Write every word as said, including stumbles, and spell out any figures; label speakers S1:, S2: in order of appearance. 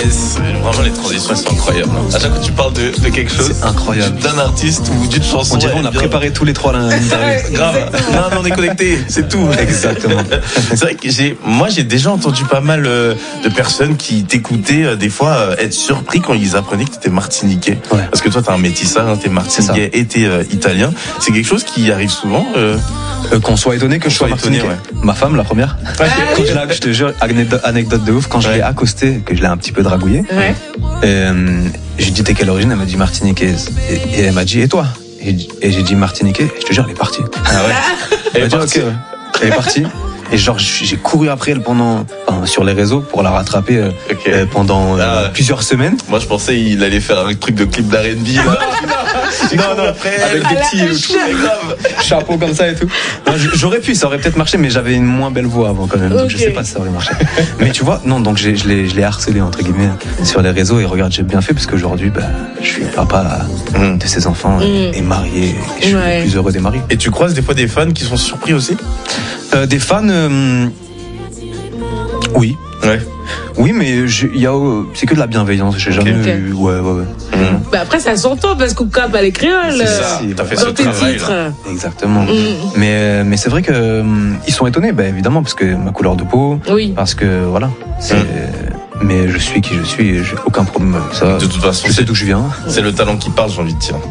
S1: c'est vraiment les transitions sont incroyables. À chaque fois que tu parles de, de quelque chose,
S2: c'est incroyable.
S1: D'un artiste ou d'une chanson.
S2: On dirait on a bien préparé tous les trois là.
S1: Grave. Non, mais on est connectés, c'est tout.
S2: Exactement.
S1: C'est vrai que j'ai, moi j'ai déjà entendu pas mal euh, de personnes qui t'écoutaient euh, des fois euh, être surpris quand ils apprenaient que t'étais martiniquais. Ouais. Parce que toi t'as un métissage, hein, t'es martiniquais et t'es euh, italien. C'est quelque chose qui arrive souvent. Euh...
S2: Euh, qu'on soit étonné que je sois martiniquais. Ouais. Ma femme, la première. Ah, quand je, l'ai, je te jure, anecdote, anecdote de ouf, quand je ouais. l'ai accostée, que je l'ai un petit peu dragouillée, ouais. euh, j'ai dit t'es quelle origine? Elle m'a dit martiniquaise. Et, et elle m'a dit et toi? Et, et j'ai dit martiniquais. Et je te jure, elle est partie. Ah ouais. Elle est partie. Okay, ouais. Elle est partie. Et genre j'ai couru après elle pendant enfin, sur les réseaux pour la rattraper euh, okay. euh, pendant euh, ah, plusieurs semaines.
S1: Moi je pensais il allait faire un truc de clip d'R and B là.
S2: non non après, avec des petits euh, tout, grave. Chapeaux comme ça et tout. Non, j'aurais pu, ça aurait peut-être marché, mais j'avais une moins belle voix avant quand même. Okay. Donc je sais pas si ça aurait marché. Mais tu vois, non donc j'ai, je l'ai je l'ai harcelé entre guillemets sur les réseaux et regarde j'ai bien fait parce qu'aujourd'hui bah, je suis papa mm. de ses enfants mm. et marié et je suis ouais. le plus heureux des maris.
S1: Et tu croises des fois des fans qui sont surpris aussi?
S2: Euh, des fans, euh, oui.
S1: Ouais.
S2: Oui, mais il y a, c'est que de la bienveillance. J'ai jamais okay. eu. Ouais, ouais, ouais.
S3: Mmh. Bah après, ça s'entend parce qu'on capte les créoles.
S1: C'est ça. T'as fait
S3: dans tes titres. Là.
S2: Exactement. Mmh. Mais, mais c'est vrai que euh, ils sont étonnés, bah, évidemment, parce que ma couleur de peau. Oui. Parce que voilà. C'est, mmh. Mais je suis qui je suis. Et j'ai aucun problème avec ça.
S1: De toute façon,
S2: je sais d'où je viens.
S1: C'est le talent qui parle, j'ai envie de dire.